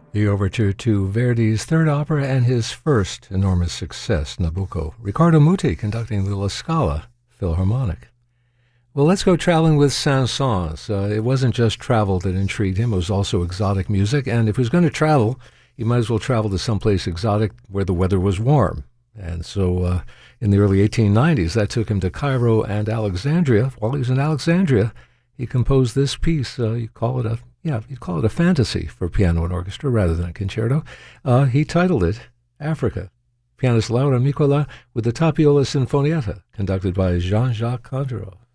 The overture to Verdi's third opera and his first enormous success, Nabucco. Riccardo Muti conducting the La Scala Philharmonic. Well, let's go traveling with Saint-Saëns. It wasn't just travel that intrigued him, it was also exotic music, and if he was going to travel, he might as well travel to someplace exotic where the weather was warm. And so in the early 1890s, that took him to Cairo and Alexandria. While he was in Alexandria, he composed this piece. You'd call it a fantasy for piano and orchestra rather than a concerto. He titled it Africa. Pianist Laura Micola with the Tapiola Sinfonietta, conducted by Jean-Jacques Gondarot.